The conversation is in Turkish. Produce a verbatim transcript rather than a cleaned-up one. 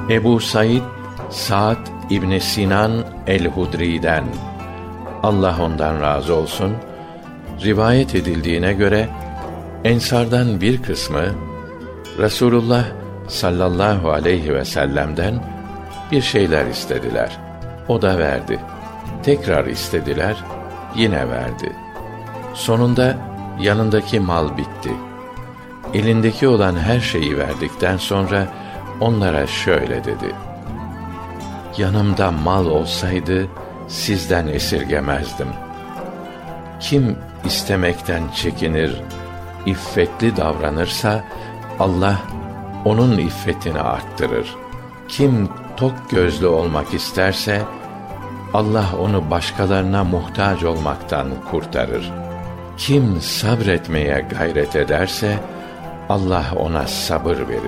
Ebu Said Sa'd İbn Sinan el-Hudri'den, Allah ondan razı olsun, rivayet edildiğine göre Ensardan bir kısmı Resulullah sallallahu aleyhi ve sellem'den bir şeyler istediler. O da verdi. Tekrar istediler, yine verdi. Sonunda yanındaki mal bitti. Elindeki olan her şeyi verdikten sonra onlara şöyle dedi: yanımda mal olsaydı sizden esirgemezdim. Kim istemekten çekinir, iffetli davranırsa Allah onun iffetini arttırır. Kim tok gözlü olmak isterse Allah onu başkalarına muhtaç olmaktan kurtarır. Kim sabretmeye gayret ederse Allah ona sabır verir.